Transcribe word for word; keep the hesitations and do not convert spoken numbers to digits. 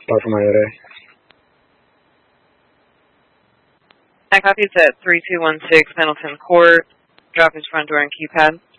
Bar from Miami. I copy it's at three two one six Pendleton Court. Drop his front door and keypad.